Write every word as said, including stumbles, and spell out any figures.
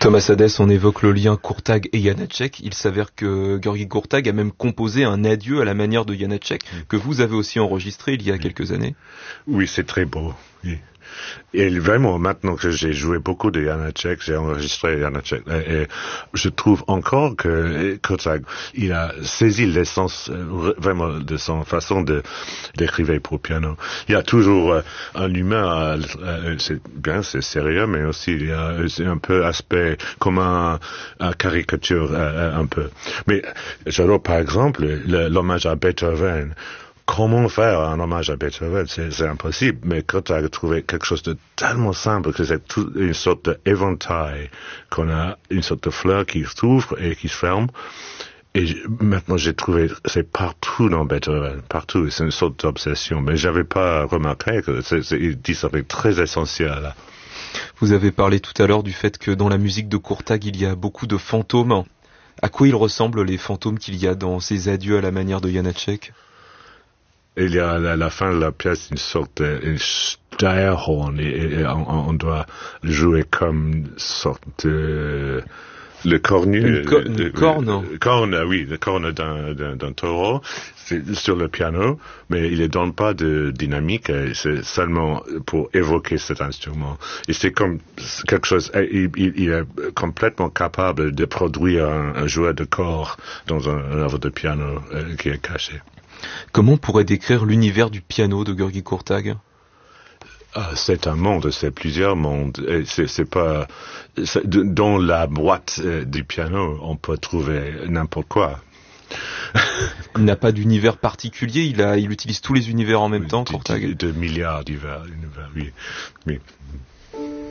Thomas Hadès, on évoque le lien Courtag et Janacek. Il s'avère que György Courtag a même composé un adieu à la manière de Janacek, que vous avez aussi enregistré il y a quelques années. Oui, c'est très beau. Oui. Et vraiment, maintenant que j'ai joué beaucoup de Janacek, j'ai enregistré Janacek, et, et je trouve encore que Courtag, il a saisi l'essence euh, vraiment de son façon de d'écrire pour piano. Il y a toujours euh, un humain, euh, c'est bien, c'est sérieux, mais aussi il y a c'est un peu aspect comme un, un caricature euh, un peu. Mais j'adore par exemple le, l'hommage à Beethoven. Comment faire un hommage à Beethoven? C'est, c'est impossible. Mais quand tu as trouvé quelque chose de tellement simple que c'est tout une sorte d'éventail, qu'on a une sorte de fleur qui s'ouvre et qui se ferme. Et maintenant, j'ai trouvé, c'est partout dans Beethoven, partout. C'est une sorte d'obsession. Mais j'avais pas remarqué que c'est, c'est, il dit ça fait très essentiel, là. Vous avez parlé tout à l'heure du fait que dans la musique de Courtag, il y a beaucoup de fantômes. À quoi ils ressemblent les fantômes qu'il y a dans ces adieux à la manière de Janacek? Il y a à la fin de la pièce une sorte de une Steyerhorn et, et on, on doit jouer comme une sorte de le cornu, une, co- une corne, le, corne, oui, le corne d'un, d'un, d'un taureau, c'est sur le piano, mais il ne donne pas de dynamique, c'est seulement pour évoquer cet instrument. Et c'est comme quelque chose, il, il, il est complètement capable de produire un, un joueur de corps dans un, un œuvre de piano euh, qui est caché. Comment on pourrait décrire l'univers du piano de György Courtag? Ah, c'est un monde, c'est plusieurs mondes. Et c'est, c'est pas c'est, dans la boîte euh, du piano, on peut trouver n'importe quoi. Il n'a pas d'univers particulier. Il a, il utilise tous les univers en même de, temps, Courtag. De, de milliards d'univers, oui, oui.